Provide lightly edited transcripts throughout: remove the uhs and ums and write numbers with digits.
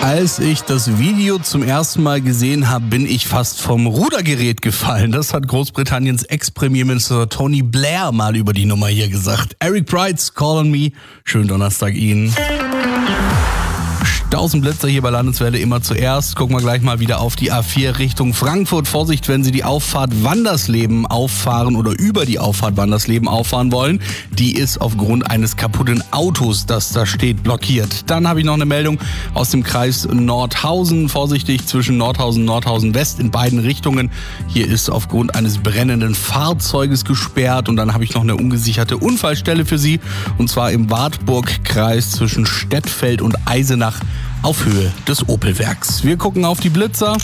Als ich das Video zum ersten Mal gesehen habe, bin ich fast vom Rudergerät gefallen. Das hat Großbritanniens Ex-Premierminister Tony Blair mal über die Nummer hier gesagt. Eric Pride's Call on Me. Schönen Donnerstag Ihnen. Blitzer hier bei Landeswelle immer zuerst. Gucken wir gleich mal wieder auf die A4 Richtung Frankfurt. Vorsicht, wenn Sie die Auffahrt Wandersleben auffahren oder über die Auffahrt Wandersleben auffahren wollen. Die ist aufgrund eines kaputten Autos, das da steht, blockiert. Dann habe ich noch eine Meldung aus dem Kreis Nordhausen. Vorsichtig zwischen Nordhausen und Nordhausen West in beiden Richtungen. Hier ist aufgrund eines brennenden Fahrzeuges gesperrt. Und dann habe ich noch eine ungesicherte Unfallstelle für Sie. Und zwar im Wartburg-Kreis zwischen Stettfeld und Eisenach auf Höhe des Opel-Werks. Wir gucken auf die Blitzer.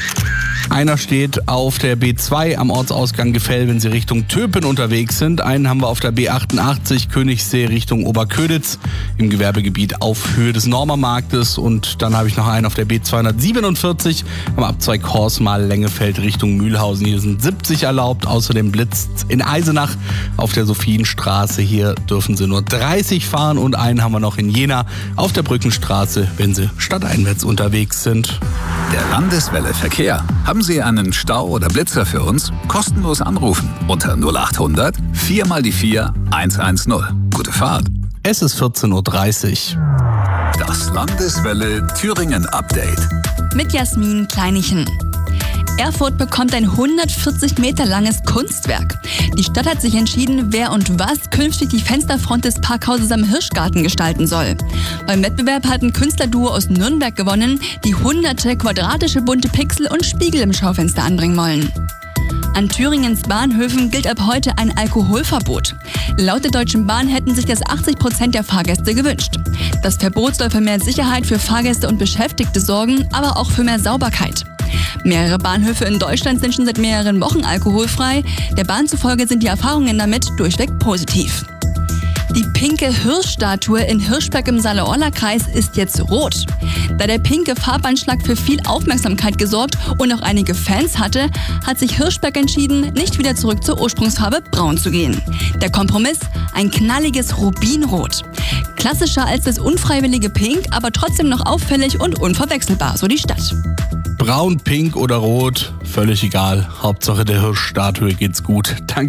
Einer steht auf der B2 am Ortsausgang Gefell, wenn Sie Richtung Töpen unterwegs sind. Einen haben wir auf der B88 Königssee Richtung Oberköditz im Gewerbegebiet auf Höhe des Normermarktes. Und dann habe ich noch einen auf der B247 am Abzweig Horsmal-Lengefeld Richtung Mühlhausen. Hier sind 70 erlaubt. Außerdem blitzt in Eisenach auf der Sophienstraße. Hier dürfen Sie nur 30 fahren. Und einen haben wir noch in Jena auf der Brückenstraße, wenn Sie stadteinwärts unterwegs sind. Der Landeswelle Verkehr. Haben Sie einen Stau oder Blitzer für uns? Kostenlos anrufen unter 0800 4 mal die 4 110. Gute Fahrt. Es ist 14.30 Uhr. Das Landeswelle Thüringen Update. Mit Jasmin Kleinichen. Erfurt bekommt ein 140 Meter langes Kunstwerk. Die Stadt hat sich entschieden, wer und was künftig die Fensterfront des Parkhauses am Hirschgarten gestalten soll. Beim Wettbewerb hat ein Künstlerduo aus Nürnberg gewonnen, die hunderte quadratische bunte Pixel und Spiegel im Schaufenster anbringen wollen. An Thüringens Bahnhöfen gilt ab heute ein Alkoholverbot. Laut der Deutschen Bahn hätten sich das 80% der Fahrgäste gewünscht. Das Verbot soll für mehr Sicherheit für Fahrgäste und Beschäftigte sorgen, aber auch für mehr Sauberkeit. Mehrere Bahnhöfe in Deutschland sind schon seit mehreren Wochen alkoholfrei. Der Bahn zufolge sind die Erfahrungen damit durchweg positiv. Die pinke Hirschstatue in Hirschberg im Saale-Orla-Kreis ist jetzt rot. Da der pinke Farbanschlag für viel Aufmerksamkeit gesorgt und auch einige Fans hatte, hat sich Hirschberg entschieden, nicht wieder zurück zur Ursprungsfarbe braun zu gehen. Der Kompromiss? Ein knalliges Rubinrot. Klassischer als das unfreiwillige Pink, aber trotzdem noch auffällig und unverwechselbar, so die Stadt. Braun, pink oder rot, völlig egal. Hauptsache der Hirschstatue geht's gut. Danke.